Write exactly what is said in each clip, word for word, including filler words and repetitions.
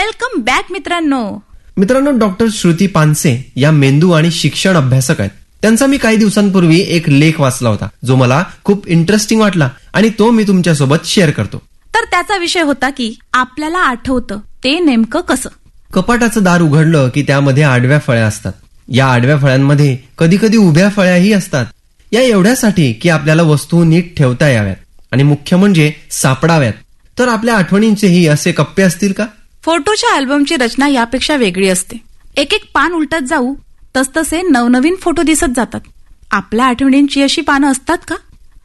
Welcome back मित्रांनो. मित्रांनो, doctor Shruti Panse या मेंदू आणि शिक्षण अभ्यासक आहेत. त्यांचा मी काही दिवसांपूर्वी एक लेख वाचला होता जो मला खूप इंटरेस्टिंग वाटला आणि तो मी तुमच्यासोबत शेअर करतो. तर त्याचा विषय होता की आपल्याला आठवतं ते नेमकं कसं. कपाटाचं दार उघडलं की त्यामध्ये आडव्या फळ्या असतात. या आडव्या फळ्यांमध्ये कधी कधी उभ्या फळ्याही असतात. या एवढ्यासाठी की आपल्याला वस्तू नीट ठेवता याव्यात आणि मुख्य म्हणजे सापडाव्यात. तर आपल्या आठवणींचेही असे कप्पे असतील का? फोटोच्या अल्बमची रचना यापेक्षा वेगळी असते. एक एक पान उलटत जाऊ तसतसे नवनवीन फोटो दिसत जातात. आपल्या आठवणींची अशी पानं असतात का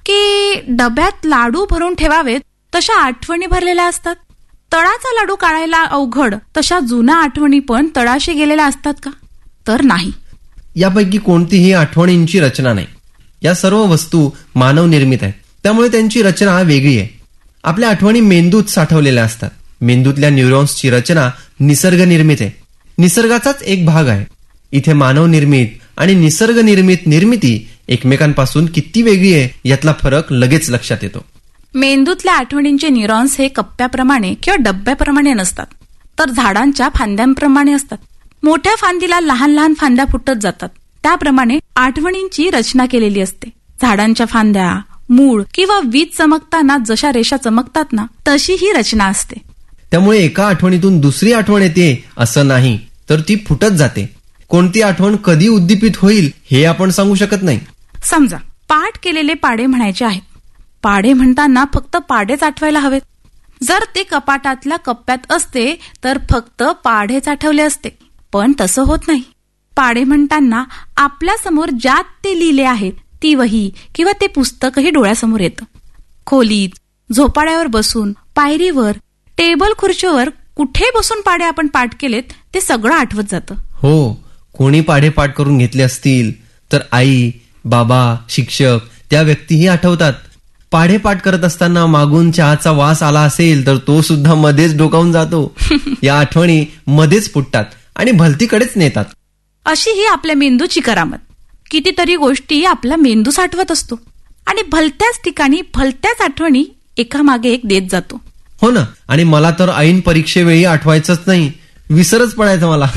की डब्यात लाडू भरून ठेवावेत तशा आठवणी भरलेल्या असतात? तळाचा लाडू काढायला अवघड तशा जुन्या आठवणी पण तळाशी गेलेल्या असतात का? तर नाही. यापैकी कोणतीही आठवणींची रचना नाही. या सर्व वस्तू मानव निर्मित आहेत, त्यामुळे त्यांची रचना वेगळी आहे. आपल्या आठवणी मेंदूत साठवलेल्या असतात. मेंदूतल्या न्यूरॉन्सची रचना निसर्ग निर्मित आहे, निसर्गाचाच एक भाग आहे. इथे मानव निर्मित आणि निसर्ग निर्मित निर्मिती एकमेकांपासून किती वेगळी आहे यातला फरक लगेच लक्षात येतो. मेंदूतल्या आठवणींचे न्यूरॉन्स हे कप्प्याप्रमाणे किंवा डब्याप्रमाणे नसतात, तर झाडांच्या फांद्यांप्रमाणे असतात. मोठ्या फांदीला लहान लहान फांद्या फुटत जातात, त्याप्रमाणे आठवणींची रचना केलेली असते. झाडांच्या फांद्या, मूळ किंवा वीज चमकताना जशा रेषा चमकतात ना, तशी ही रचना असते. त्यामुळे एका आठवणीतून दुसरी आठवण येते असं नाही, तर ती फुटत जाते. कोणती आठवण कधी उद्दीपित होईल हे आपण सांगू शकत नाही. समजा पाठ केलेले पाढे म्हणायचे आहेत. पाढे म्हणताना फक्त पाढेच आठवायला हवेत. जर ते कपाटातल्या कप्प्यात असते तर फक्त पाढेच आठवले असते, पण तसं होत नाही. पाढे म्हणताना आपल्या समोर ज्यात ते लिहिले आहेत ती वही किंवा ते पुस्तकही डोळ्यासमोर येतं. खोलीत, झोपाळ्यावर बसून, पायरीवर, टेबल खुर्चीवर कुठे बसून पाढे आपण पाठ केलेत ते सगळं आठवत जातं. हो, कोणी पाढे पाठ करून घेतले असतील तर आई, बाबा, शिक्षक त्या व्यक्तीही आठवतात. पाढे पाठ करत असताना मागून चहाचा वास आला असेल तर तो सुद्धा मध्येच डोकावून जातो. या आठवणी मध्येच फुटतात आणि भलतीकडेच नेतात. अशी ही आपल्या मेंदूची करामत. कितीतरी गोष्टी आपला मेंदू साठवत असतो आणि भलत्याच ठिकाणी भलत्याच आठवणी एकामागे एक देत जातो. हो ना, आणि मला तर ऐन परीक्षेवेळी आठवायचंच नाही, विसरच पडायचं मला.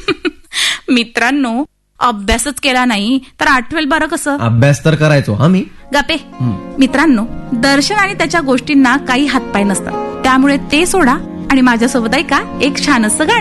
मित्रांनो, अभ्यासच केला नाही तर आठवेल बरं कसं? अभ्यास तर करायचो आम्ही. गप्पे. मित्रांनो, दर्शन आणि त्याच्या गोष्टींना काही हातपाय नसतात, त्यामुळे ते सोडा आणि माझ्यासोबत ऐका एक छान असं गाणं.